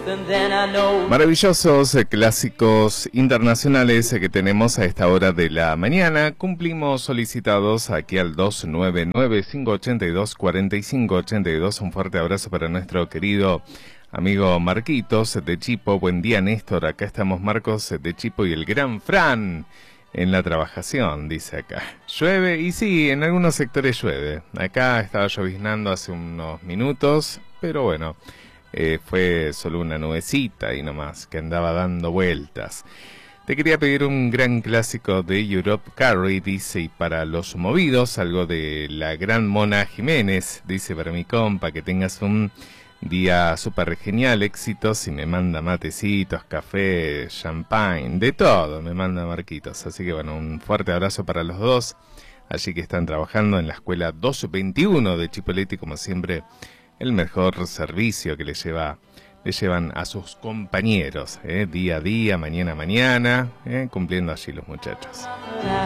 Maravillosos clásicos internacionales que tenemos a esta hora de la mañana. Cumplimos solicitados aquí al 299-582-4582. Un fuerte abrazo para nuestro querido amigo Marquitos de Chipo. Buen día, Néstor. Acá estamos Marcos de Chipo y el gran Fran en la trabajación, dice acá. Llueve y sí, en algunos sectores llueve. Acá estaba lloviznando hace unos minutos, pero bueno, fue solo una nubecita y nomás que andaba dando vueltas. Te quería pedir un gran clásico de Europe Carry, dice, y para los movidos, algo de la gran Mona Jiménez, dice, para mi compa, que tengas un día súper genial, éxitos, y me manda matecitos, café, champagne, de todo me manda Marquitos. Así que bueno, un fuerte abrazo para los dos, allí que están trabajando en la escuela 221 de Chipoleti, como siempre, el mejor servicio que le llevan a sus compañeros, día a día, mañana a mañana, cumpliendo allí los muchachos.